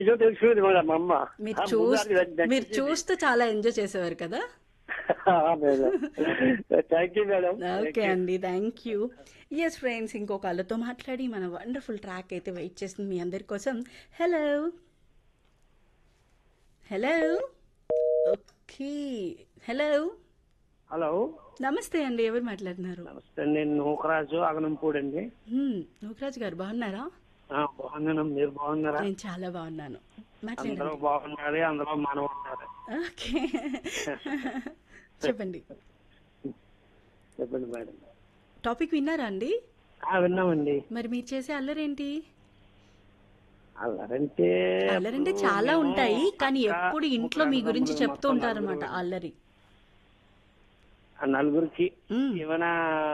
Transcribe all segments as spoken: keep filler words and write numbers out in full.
ఇదో తెలిసిపోయింది మరి మా అమ్మ మీరు ఆ, ముందు చూస్ అది దట్- మీరు దట్టించింది. చూస్తూ చాలా ఎంజాయ్ చేసేవారు కదా. Madam thank you madam okay అండి, థ్యాంక్ యూ. ఎస్ ఫ్రెండ్స్, ఇంకో కాళ్ళతో మాట్లాడి మన వండర్ఫుల్ ట్రాక్ అయితే వెయిట్ చేస్తుంది మీ అందరి కోసం. Hello hello. Okay. Hello. Hello నమస్తే అండి, ఎవరు మాట్లాడుతున్నారు? నమస్తే నేను నూకరాజు అగనంపూడి అండి. హ్మ్, నూకరాజు గారు బాగున్నారా? ఆ, బాగున్నాను, మీరు బాగున్నారా? నేను చాలా బాగున్నాను. అందరూ మాట్లాడండి. బాగున్నారు, అందరూ మనం ఉన్నారు. ఓకే. చెప్పండి. చెప్పండి మేడం. టాపిక్ విన్నారా అండి? ఆ, విన్నామండి. మరి మీరు చేసే అల్లరేంటి? అల్లరంటే అల్లరంటే అప్పుడు చాలా మేము ఉంటాయి, కానీ అక్క ఎప్పుడు ఇంట్లో ముగ్గురు మీ గురించి అన్నదమ్ములు చెప్తూ మొత్తం నలుగురు ఉంటారన్నమాట అల్లరి. ఆ నలుగురికి మ్మ్. ఏమైనా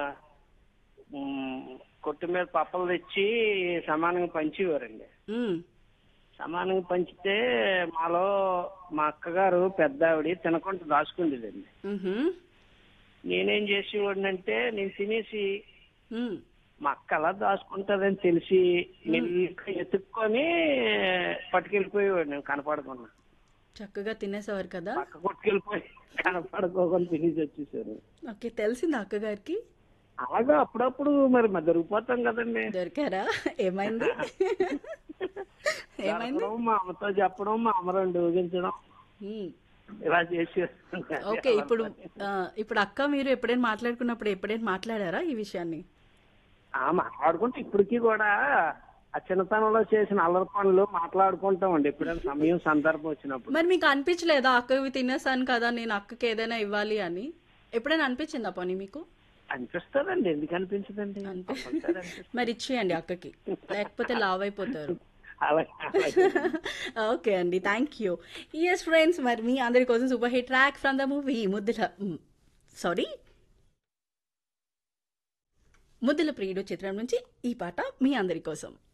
మ్, కొట్టు మీద పప్పలు తెచ్చి సమానంగా పంచేవారండి. మ్మ్. సమానంగా పంచితే మాలో మా అక్కగారు పెద్ద ఆవిడ తినకుండా దాచుకుండేదండి. మ్హమ్. నేనేం చేసేవాడినంటే నేను తినేసి మ్మ్. మా అక్క అలా దాచుకుంటదని తెలిసి మెల్లిగా ఎత్తుక్కొని పట్టుకెళ్ళిపోయేవాడు నేను కనపడకుండా. చక్కగా తినేసేవారు కదా. పక్క కొట్టుకెళ్ళిపోయి కనపడుకోకుండా తినేసి వచ్చేసారు. ఓకే, తెలిసింది అక్కగారికి. అలాగా అప్పుడప్పుడు మరి మరి దొరికిపోతాం కదండి. దొరికారా? ఏమైంది? ఏమైంది? దొరకడం, మా అమ్మతో చెప్పడం, మా అమ్మ రెండు ఊగించడం మ్మ్. ఇలా చేసి ఓకే, ఇప్పుడు ఆ, ఇప్పుడు అక్క మీరు ఎప్పుడైనా మాట్లాడుకున్నప్పుడు ఎప్పుడైనా మాట్లాడారా ఈ విషయాన్ని? ఆ మాట్లాడుకుంటే ఇప్పటికీ కూడా ఆ చిన్నతనంలో చేసిన అల్లరి పనులు మాట్లాడుకుంటామండి ఎప్పుడైనా సమయం సందర్భం వచ్చినప్పుడు. మరి మీకు అనిపించలేదా అక్కవి తినేసాను కదా, నేను అక్కకి ఏదైనా ఇవ్వాలి అని? ఎప్పుడైనా అనిపించిందా పోనీ మీకు? అనిపిస్తుందండి, ఎందుకు అనిపించదండి? అనిపి కంపల్సరీ అనిపిస్తుంది. మరి ఇచ్చేయండి అక్కకి, లేకపోతే లావ్ అయిపోతారు. అలాగే అలాగే. ఓకే అండి, థ్యాంక్ యూ. ఎస్ ఫ్రెండ్స్, మరి మీ అందరి కోసం super hit track from the movie ముద్దుల సారీ ముద్దుల ప్రియుడు చిత్రం నుంచి ఈ పాట మీ అందరి కోసం.